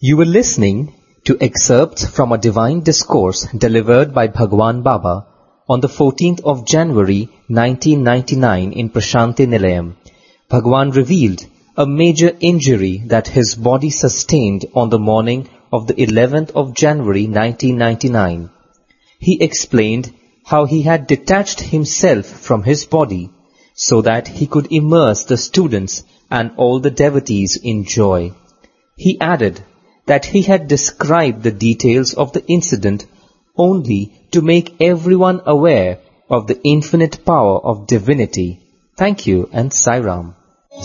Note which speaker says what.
Speaker 1: You were listening to excerpts from a divine discourse delivered by Bhagwan Baba on the 14th of January 1999 in Prashanti Nilayam. Bhagwan revealed a major injury that his body sustained on the morning of the 11th of January 1999. He explained how he had detached himself from his body so that he could immerse the students and all the devotees in joy. He added that he had described the details of the incident only to make everyone aware of the infinite power of divinity. Thank you and Sai Ram.